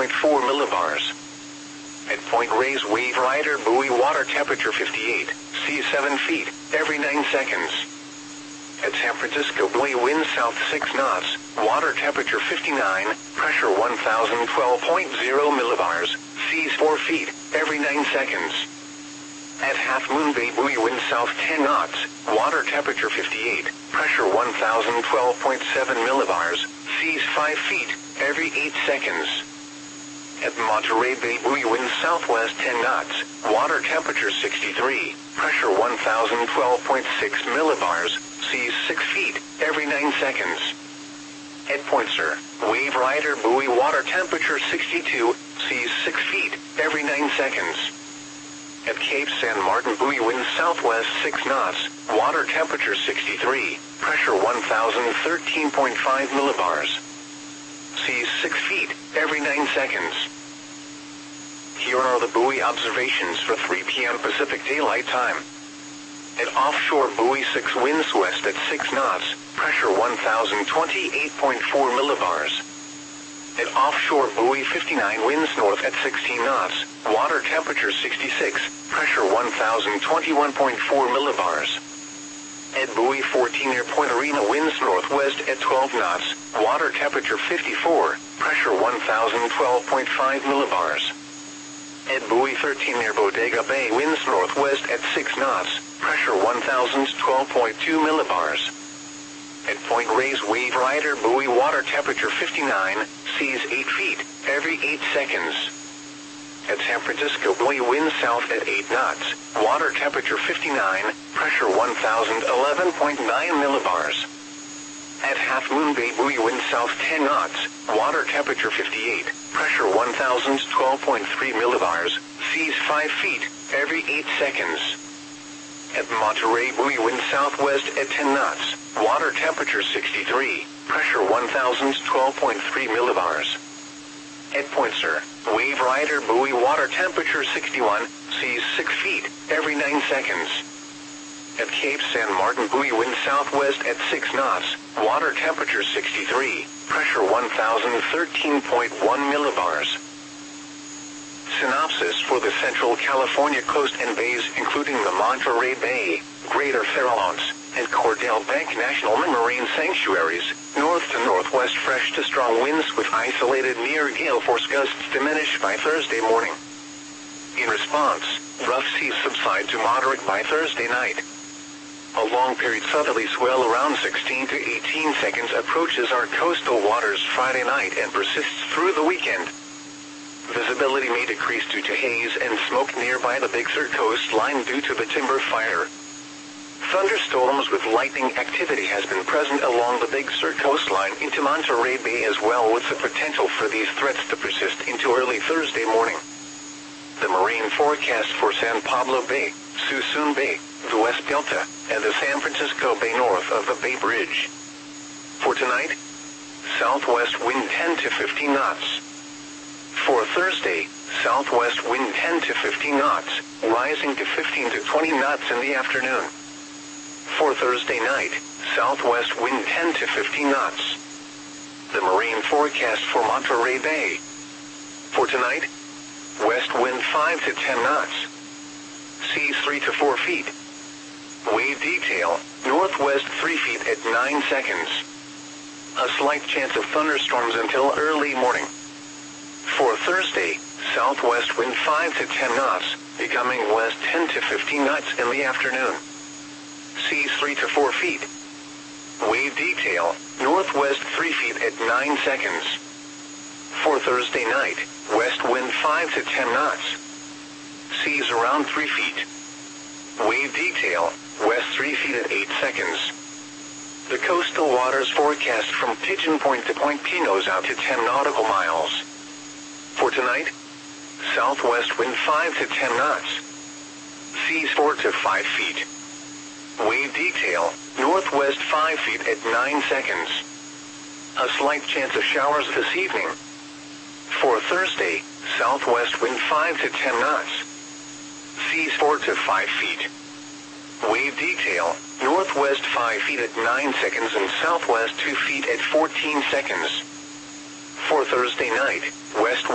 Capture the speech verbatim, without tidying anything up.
point four millibars. At Point Reyes Wave Rider buoy, water temperature fifty-eight, seas seven feet, every nine seconds. At San Francisco buoy, wind south six knots, water temperature fifty-nine, pressure one thousand twelve point zero millibars, seas four feet, every nine seconds. At Half Moon Bay buoy, wind south ten knots, water temperature fifty-eight, pressure one thousand twelve point seven millibars, seas five feet, every eight seconds. At Monterey Bay buoy, wind southwest ten knots, water temperature sixty-three, pressure one thousand twelve point six millibars, seas six feet, every nine seconds. At Point Sur, Wave Rider buoy, water temperature sixty-two, seas six feet, every nine seconds. At Cape San Martin buoy, wind southwest six knots, water temperature sixty-three, pressure one thousand thirteen point five millibars. Seas six feet, every nine seconds. Here are the buoy observations for three p m Pacific Daylight Time. At offshore buoy six, winds west at six knots, pressure one thousand twenty-eight point four millibars. At offshore buoy fifty-nine, winds north at sixteen knots, water temperature sixty-six, pressure one thousand twenty-one point four millibars. At buoy fourteen, near Point Arena, winds northwest at twelve knots, water temperature fifty-four, pressure one thousand twelve point five millibars. At buoy thirteen, near Bodega Bay, winds northwest at six knots, pressure one thousand twelve point two millibars. At Point Reyes Wave Rider buoy, water temperature fifty-nine, seas eight feet, every eight seconds. At San Francisco buoy, wind south at eight knots, water temperature fifty-nine, pressure one thousand eleven point nine millibars. At Half Moon Bay buoy, wind south ten knots, water temperature fifty-eight, pressure one thousand twelve point three millibars, seas five feet, every eight seconds. At Monterey buoy, wind southwest at ten knots, water temperature sixty-three, pressure one thousand twelve point three millibars. At Point Sur, Wave Rider buoy, water temperature sixty-one, seas six feet, every nine seconds. At Cape San Martin buoy, wind southwest at six knots, water temperature sixty-three, pressure one thousand thirteen point one millibars. Synopsis for the Central California coast and bays, including the Monterey Bay, Greater Farallones, and Cordell Bank National Marine Sanctuaries, north to northwest fresh to strong winds with isolated near gale force gusts diminish by Thursday morning. In response, rough seas subside to moderate by Thursday night. A long period southerly swell around sixteen to eighteen seconds approaches our coastal waters Friday night and persists through the weekend. Visibility may decrease due to haze and smoke nearby the Big Sur coastline due to the timber fire. Thunderstorms with lightning activity has been present along the Big Sur coastline into Monterey Bay as well, with the potential for these threats to persist into early Thursday morning. The marine forecast for San Pablo Bay, Suisun Bay, the West Delta, and the San Francisco Bay north of the Bay Bridge. For tonight, southwest wind ten to fifteen knots. For Thursday, southwest wind ten to fifteen knots, rising to fifteen to twenty knots in the afternoon. For Thursday night, southwest wind ten to fifteen knots. The marine forecast for Monterey Bay. For tonight, west wind five to ten knots. Seas three to four feet. Wave detail, northwest three feet at nine seconds. A slight chance of thunderstorms until early morning. For Thursday, southwest wind five to ten knots, becoming west ten to fifteen knots in the afternoon. Seas three to four feet. Wave detail, northwest three feet at nine seconds. For Thursday night, west wind five to ten knots. Seas around three feet. Wave detail, west three feet at eight seconds. The coastal waters forecast from Pigeon Point to Point Pinos out to ten nautical miles. For tonight, southwest wind five to ten knots. Seas four to five feet. Wave detail, northwest five feet at nine seconds. A slight chance of showers this evening. For Thursday, southwest wind five to ten knots. Seas four to five feet. Wave detail, northwest five feet at nine seconds and southwest two feet at fourteen seconds. For Thursday night, west